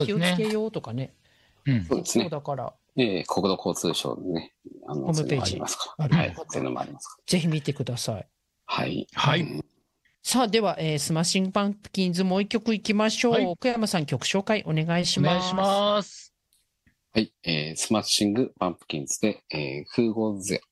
気をつけようとかね。 そうですね。 そうだから。 国土交通省のね、 ホームページある。はい。そういうのもありますから。 ぜひ見てください。 はい。 はい。 さあ、では、スマッシングパンプキンズもう一曲いきましょう。奥山さん、曲紹介お願いします。 お願いします。 はい。スマッシングパンプキンズで、Who Goes There。